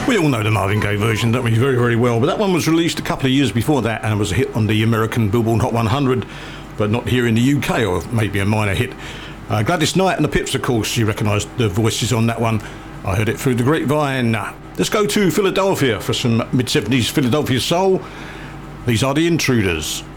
We all know the Marvin Gaye version, don't we, very, very well. But that one was released a couple of years before that and was a hit on the American Billboard Hot 100, but not here in the UK, or maybe a minor hit. Gladys Knight and the Pips, of course, you recognised the voices on that one. I heard it through the grapevine. Let's go to Philadelphia for some mid-70s Philadelphia soul. These are the Intruders.